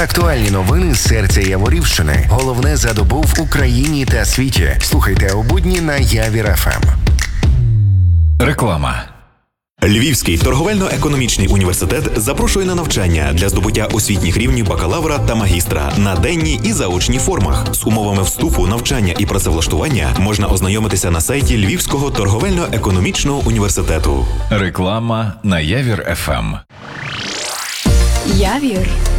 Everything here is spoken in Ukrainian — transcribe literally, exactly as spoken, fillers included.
Актуальні новини з серця Яворівщини. Головне за добу в Україні та світі. Слухайте о будні на Явір еф ем. Реклама. Львівський торговельно-економічний університет запрошує на навчання для здобуття освітніх рівнів бакалавра та магістра на денній і заочній формах. З умовами вступу, навчання і працевлаштування можна ознайомитися на сайті Львівського торговельно-економічного університету. Реклама на Явір еф ем. Явір